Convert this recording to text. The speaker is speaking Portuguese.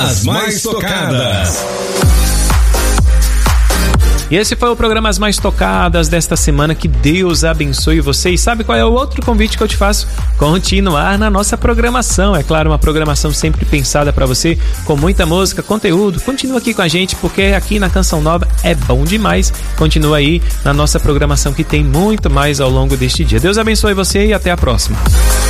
As Mais Tocadas. E esse foi o programa As Mais Tocadas desta semana. Que Deus abençoe você. E sabe qual é o outro convite que eu te faço? Continuar na nossa programação. É claro, uma programação sempre pensada para você, com muita música, conteúdo. Continua aqui com a gente, porque aqui na Canção Nova é bom demais. Continua aí na nossa programação, que tem muito mais ao longo deste dia. Deus abençoe você e até a próxima.